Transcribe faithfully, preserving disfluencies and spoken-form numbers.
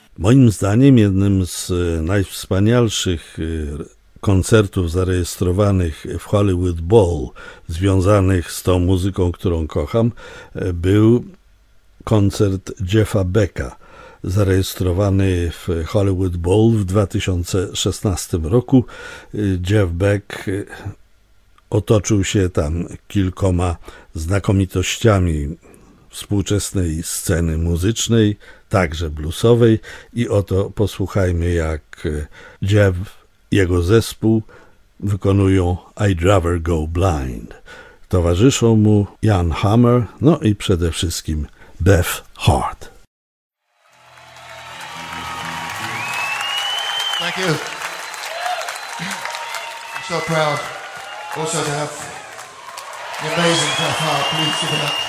Moim zdaniem jednym z najwspanialszych koncertów zarejestrowanych w Hollywood Bowl związanych z tą muzyką, którą kocham, był koncert Jeffa Becka, zarejestrowany w Hollywood Bowl w dwa tysiące szesnastym roku. Jeff Beck otoczył się tam kilkoma znakomitościami współczesnej sceny muzycznej, także bluesowej, i oto posłuchajmy, jak Jeff, jego zespół wykonują I'd Rather Go Blind. Towarzyszą mu Jan Hammer, no i przede wszystkim Beth Hart. Thank you. I'm so proud also to have the amazing Beth Hart. Please give it up.